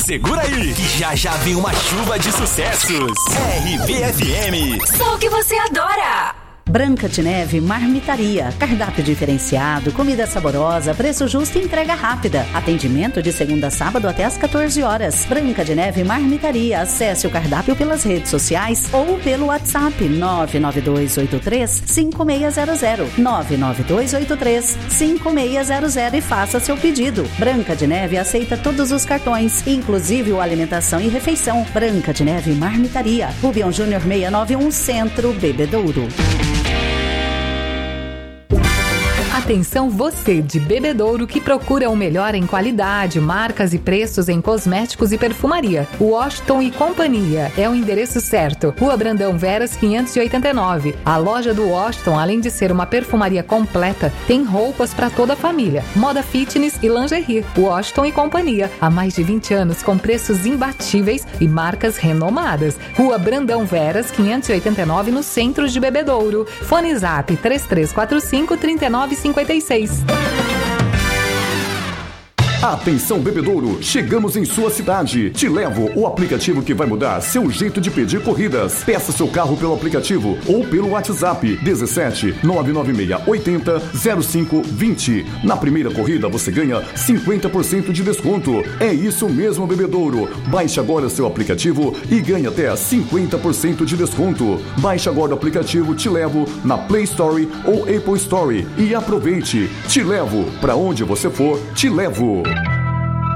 segura aí, que já vem uma chuva de sucessos. RBFM. Só o que você adora. Branca de Neve Marmitaria. Cardápio diferenciado, comida saborosa, preço justo e entrega rápida. Atendimento de segunda a sábado até às 14 horas. Branca de Neve Marmitaria. Acesse o cardápio pelas redes sociais ou pelo WhatsApp 99283-5600. 99283-5600 e faça seu pedido. Branca de Neve aceita todos os cartões, inclusive o alimentação e refeição. Branca de Neve Marmitaria. Rubião Júnior 691 Centro, Bebedouro. Atenção você de Bebedouro que procura o melhor em qualidade, marcas e preços em cosméticos e perfumaria. Washington e Companhia é o endereço certo. Rua Brandão Veras 589. A loja do Washington, além de ser uma perfumaria completa, tem roupas para toda a família, moda fitness e lingerie. Washington e Companhia, há mais de 20 anos com preços imbatíveis e marcas renomadas. Rua Brandão Veras 589 no centro de Bebedouro. Fone Zap 3345-3956. Atenção Bebedouro, chegamos em sua cidade. Te Levo, o aplicativo que vai mudar seu jeito de pedir corridas. Peça seu carro pelo aplicativo ou pelo WhatsApp 17 996 80 0520. Na primeira corrida você ganha 50% de desconto. É isso mesmo, Bebedouro. Baixe agora seu aplicativo e ganhe até 50% de desconto. Baixe agora o aplicativo Te Levo na Play Store ou Apple Store e aproveite. Te Levo, pra onde você for, te levo.